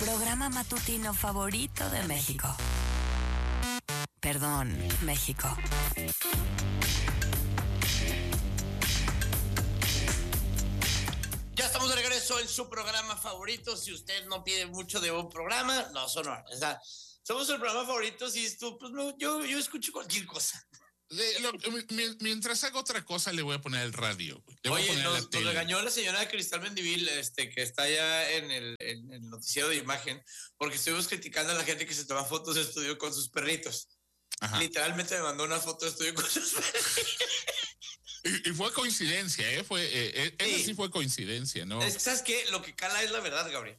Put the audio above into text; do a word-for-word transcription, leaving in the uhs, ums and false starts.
programa matutino favorito de México. Perdón, México. Ya estamos de regreso en su programa favorito. Si usted no pide mucho de un programa, no, sonó. O sea, somos el programa favorito. Si esto, pues no, yo, yo escucho cualquier cosa. Le, lo, mientras hago otra cosa, le voy a poner el radio. Le voy Oye, a poner nos, la nos tele. regañó la señora de Cristal Mendivil, este, que está allá en el, en el noticiero de imagen, porque estuvimos criticando a la gente que se toma fotos de estudio con sus perritos. Ajá. Literalmente me mandó una foto de estudio con sus perritos. Y, y fue coincidencia, ¿eh? Fue, eh, eh, sí. Esa sí fue coincidencia, ¿no? Es que, ¿sabes qué? Lo que cala es la verdad, Gabriel.